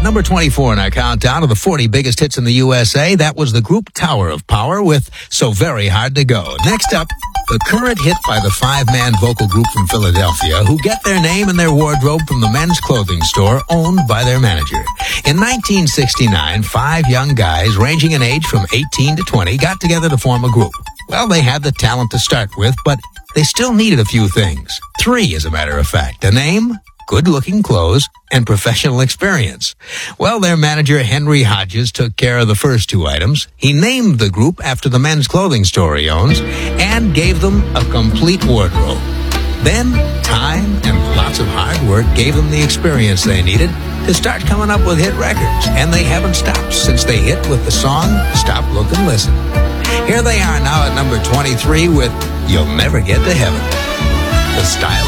number 24 in our countdown of the 40 biggest hits in the USA, that was the group Tower of Power with So Very Hard to Go. Next up, the current hit by the five-man vocal group from Philadelphia who get their name and their wardrobe from the men's clothing store owned by their manager. In 1969, five young guys ranging in age from 18 to 20 got together to form a group. Well, they had the talent to start with, but they still needed a few things. Three, as a matter of fact. A name, good-looking clothes, and professional experience. Well, their manager, Henry Hodges, took care of the first two items. He named the group after the men's clothing store he owns and gave them a complete wardrobe. Then, time and lots of hard work gave them the experience they needed to start coming up with hit records. And they haven't stopped since they hit with the song Stop, Look, and Listen. Here they are now at number 23 with You'll Never Get to Heaven. The style